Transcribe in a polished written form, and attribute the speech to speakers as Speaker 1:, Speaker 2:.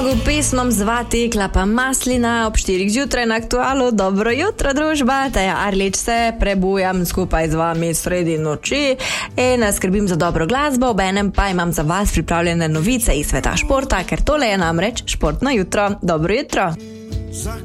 Speaker 1: mogu pesmom zvati Klapa Maslina ob 4 zjutraj na Aktualu. Dobro jutro, družba, Teja Arlič se prebujam skupaj z vami sredi noči in skrbim za dobro glasbo, obenem pa imam za vas pripravljene novice iz sveta športa, ker tole je namreč športno jutro. Dobro jutro.